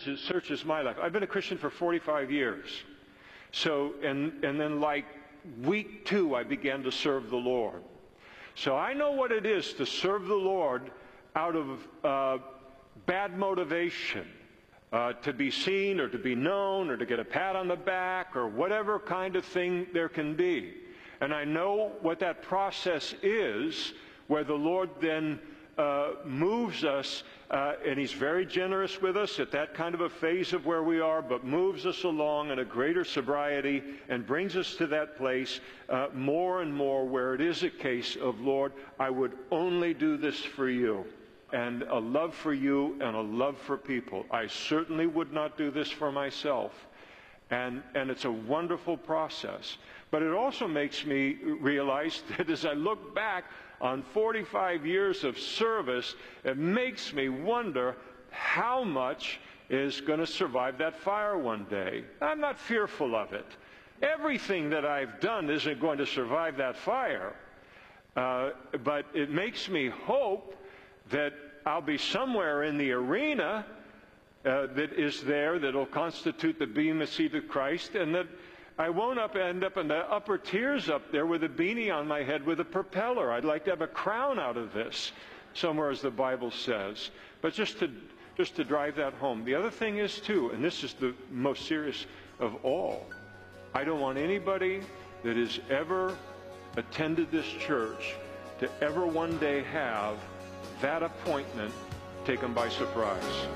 searches my life. I've been a Christian for 45 years. So, and then like week 2, I began to serve the Lord. So I know what it is to serve the Lord out of bad motivation, to be seen or to be known or to get a pat on the back or whatever kind of thing there can be. And I know what that process is, where the Lord then moves us, and He's very generous with us at that kind of a phase of where we are, but moves us along in a greater sobriety and brings us to that place more and more where it is a case of, Lord, I would only do this for you, and a love for you and a love for people. I certainly would not do this for myself. And it's a wonderful process. But it also makes me realize that as I look back on 45 years of service, it makes me wonder how much is going to survive that fire one day. I'm not fearful of it. Everything that I've done isn't going to survive that fire. But it makes me hope that I'll be somewhere in the arena that is there, that will constitute the bema seat of Christ, and that I won't end up in the upper tiers up there with a beanie on my head with a propeller. I'd like to have a crown out of this, somewhere as the Bible says. But just to drive that home. The other thing is, too, and this is the most serious of all, I don't want anybody that has ever attended this church to ever one day have that appointment taken by surprise.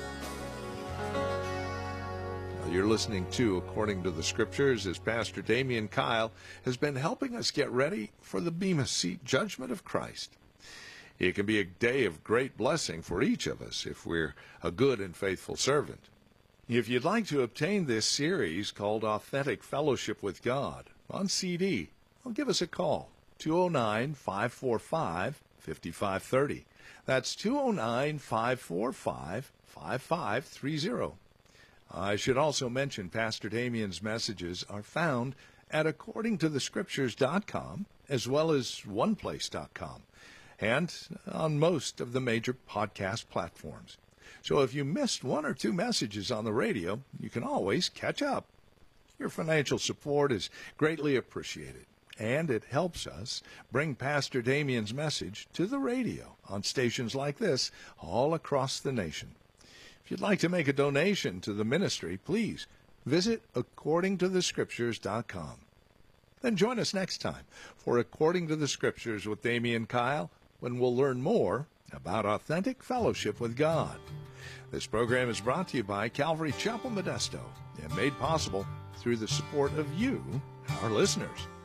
You're listening to According to the Scriptures as Pastor Damian Kyle has been helping us get ready for the Bema Seat judgment of Christ. It can be a day of great blessing for each of us if we're a good and faithful servant. If you'd like to obtain this series called Authentic Fellowship with God on CD, well, give us a call, 209-545-5530. That's 209-545-5530. I should also mention Pastor Damian's messages are found at accordingtothescriptures.com as well as oneplace.com and on most of the major podcast platforms. So if you missed one or two messages on the radio, you can always catch up. Your financial support is greatly appreciated, and it helps us bring Pastor Damian's message to the radio on stations like this all across the nation. If you'd like to make a donation to the ministry, please visit accordingtothescriptures.com. Then join us next time for According to the Scriptures with Damian Kyle, when we'll learn more about authentic fellowship with God. This program is brought to you by Calvary Chapel Modesto and made possible through the support of you, our listeners.